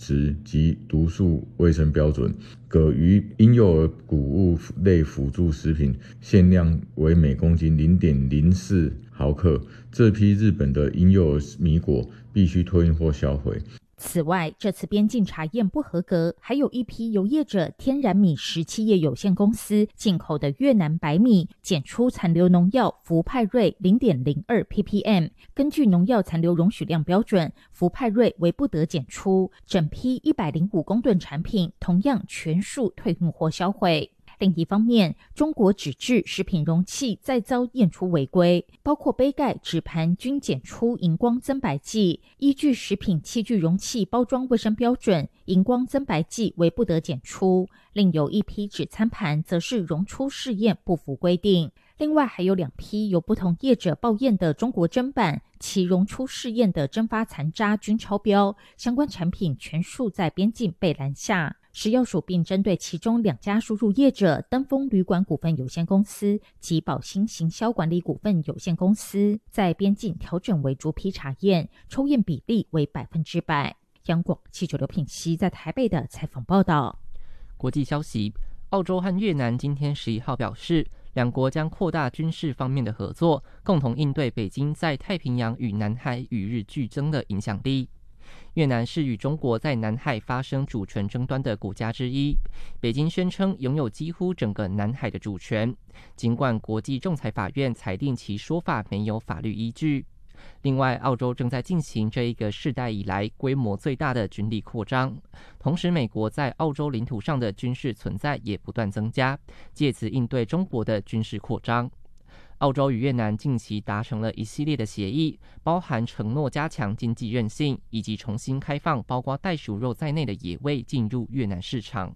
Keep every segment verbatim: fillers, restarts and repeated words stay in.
值及毒素卫生标准。镉于婴幼儿谷物类辅助食品限量为每公斤 零点零四毫克，这批日本的婴幼儿米果必须托运或销毁。 此外，这次边境查验不合格，还有一批由业者天然米食企业有限公司进口的越南白米检出残留农药氟派瑞 零点零二 P P M， 根据农药残留容许量标准，氟派瑞为不得检出，整批一百零五公吨产品同样全数退运或销毁。另一方面，中国纸质食品容器再遭验出违规，包括杯盖、纸盘均检出荧光增白剂。依据食品器具容器包装卫生标准，荧光增白剂为不得检出。另有一批纸餐盘则是溶出试验不符规定。另外还有两批由不同业者报验的中国砧板，其溶出试验的蒸发残渣均超标，相关产品全数在边境被拦下。食药署并针对其中两家输入业者登峰旅馆股份有限公司及宝兴行销管理股份有限公司，在边境调整为逐批查验，抽验比例为百分之百。央广记者刘品熙在台北的采访报道。 国际消息，澳洲和越南今天十一号表示，两国将扩大军事方面的合作，共同应对北京在太平洋与南海与日俱增的影响力。越南是与中国在南海发生主权争端的国家之一，北京宣称拥有几乎整个南海的主权，尽管国际仲裁法院裁定其说法没有法律依据。另外，澳洲正在进行这一个世代以来规模最大的军力扩张，同时美国在澳洲领土上的军事存在也不断增加，借此应对中国的军事扩张。澳洲与越南近期达成了一系列的协议，包含承诺加强经济韧性，以及重新开放包括袋鼠肉在内的野味进入越南市场。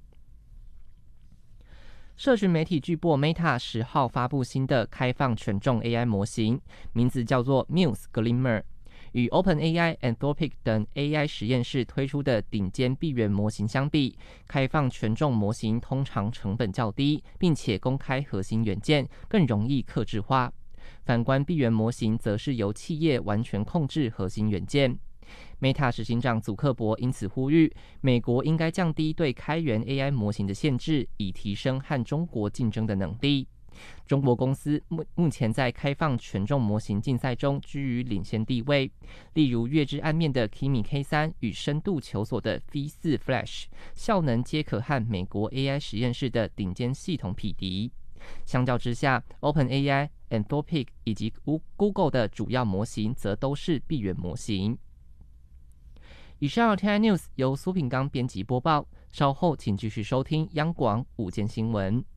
社群媒体巨擘 Meta 十号发布新的开放权重 A I 模型，名字叫做 Muse Glimmer。与 OpenAI、Anthropic 等 A I 实验室推出的顶尖闭源模型相比，开放权重模型通常成本较低，并且公开核心元件，更容易客制化。反观闭源模型，则是由企业完全控制核心元件。Meta 执行长祖克伯因此呼吁，美国应该降低对开源 A I 模型的限制，以提升和中国竞争的能力。中国公司目前在开放权重模型竞赛中居于领先地位，例如月之暗面的 Kimi K 三 与深度求索的 V 四 Flash 效能皆可和美国 A I 实验室的顶尖系统匹敌。相较之下， OpenAI、Anthropic 以及 Google 的主要模型则都是闭源模型。以上 T I News 由苏品刚编辑播报，稍后请继续收听央广午间新闻。